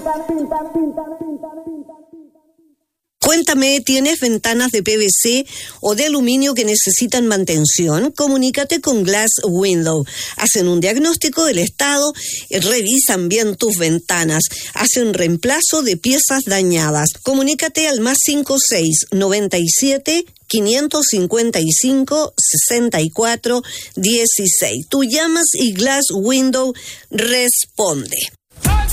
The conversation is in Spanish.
Cuéntame, ¿tienes ventanas de PVC o de aluminio que necesitan mantención? Comunícate con Glass Window. Hacen un diagnóstico del estado, revisan bien tus ventanas, hacen reemplazo de piezas dañadas. Comunícate al +56 97 555 64 16. Tú llamas y Glass Window responde.